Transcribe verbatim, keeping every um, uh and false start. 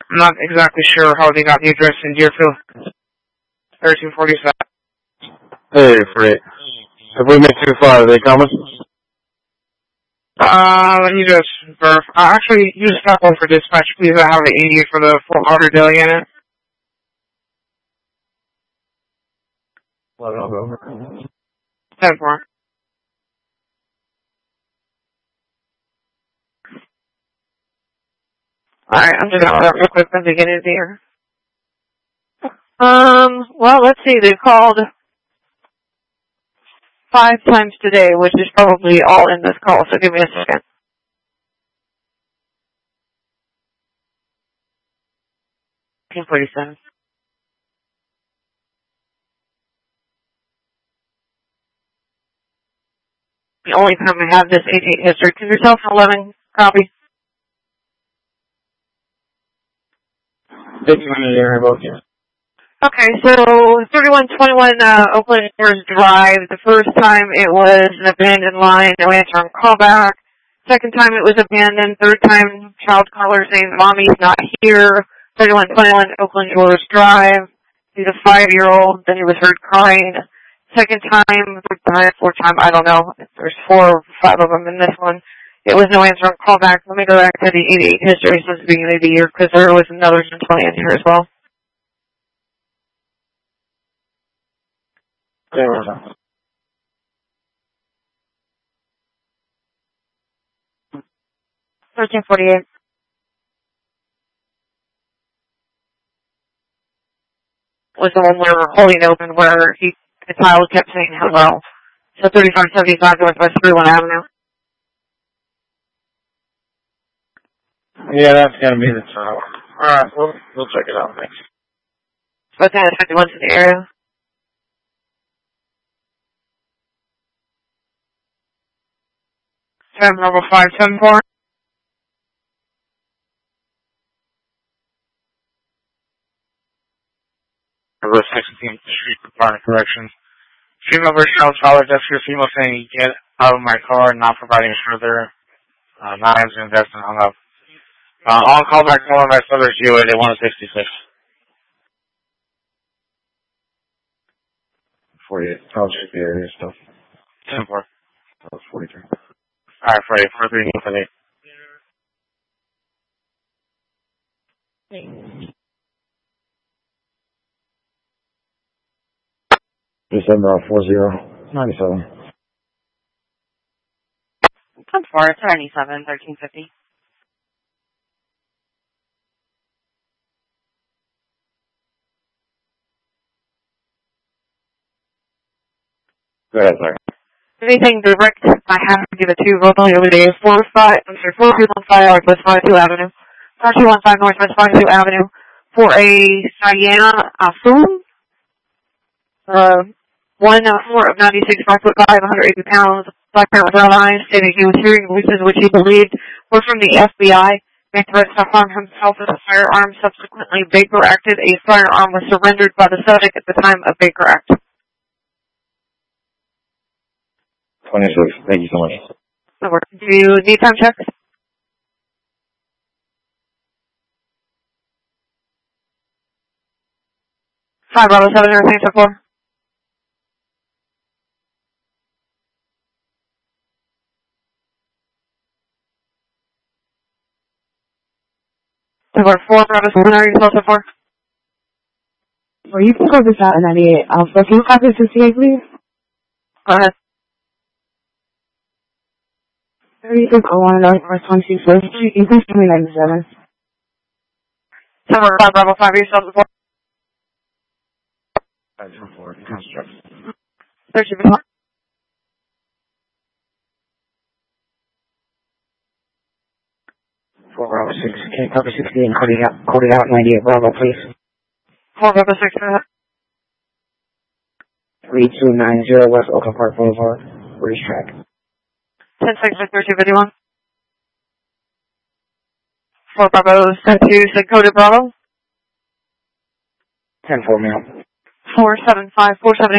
I'm not exactly sure how they got the address in Deerfield. thirteen forty-seven. Hey, Fred. Have we made too far? Are they coming? Uh, let me just verify. Uh, actually, you just stop over for dispatch, please. I have an eighty for the Fort Lauderdale unit. Well, I'll go over. ten four. Alright, I'm just gonna real quick when they get in here. Um, well, let's see. They've called five times today, which is probably all in this call, so give me a second. ten forty-seven. The only time I have this eight eight history. Can yourself eleven copy? Did you want to hear about you? Okay, so thirty-one twenty-one uh, Oakland Shores Drive. The first time it was an abandoned line, no answer on callback. Second time it was abandoned. Third time, child caller saying, "Mommy's not here." thirty-one twenty-one Oakland Shores Drive. He's a five-year-old. Then he was heard crying. Second time, third time, fourth time, I don't know. There's four or five of them in this one. It was no answer on callback. Let me go back to the eighty-eight history since the beginning of the year because there was another twenty in here as well. There we go. thirteen forty-eight. Was the one we were holding open where he, the child kept saying hello. So thirty-five seventy-five Northwest thirty-one Avenue. Yeah, that's gonna be the tower. Alright, we'll, we'll check it out next. So it's kind of fifty-one to the area. Seven level five seven four. Over sixteenth Street Department of Corrections. Female version of child gesture, female saying, "Get out of my car," not providing further, uh, not answering text and hung up. Uh, on callback, calling by Southern G O A, they want a sixty-six. forty-eight. I'll check the area stuff. ten four. That was forty-three. Alright, Freddie, four three, Freddie. December four zero ninety-seven. ten four, it's ninety-seven, thirteen fifty. Go ahead, sir. Anything direct, I have to give it to you verbally over the four five, I'm sorry, four two one five Northwest five two Avenue. four two one five Northwest five two Avenue for a Cheyenne Afum. Uh, one uh, four of ninety-six, five foot five, one hundred eighty pounds, black hair without eyes, stating he was hearing voices which he believed were from the F B I. Made threats to harm himself with a firearm. Subsequently, Baker acted. A firearm was surrendered by the subject at the time of Baker Act. twenty-six. Thank you so much. Do you need time checks? Five Bravo seven, everything so far. Number four Bravo seven, are you so far? Well, you can go this out in ninety-eight Alpha. Can you copy sixty-eight, please? Go ahead. thirty-six oh one Northwest twenty-six First Street, increase to me ninety-seven. Number five Bravo five, are you so far? five two four. Construct. thirteen fifty. four Bravo six. Can you copy sixty-eight and code it out, code it out ninety-eight Bravo, please? four Bravo six, go ahead. three two nine zero West Oakland Park Boulevard, racetrack. ten six thirteen fifty-one. four Bravo two, said coded Bravo. ten four, ma'am. four seven five four seven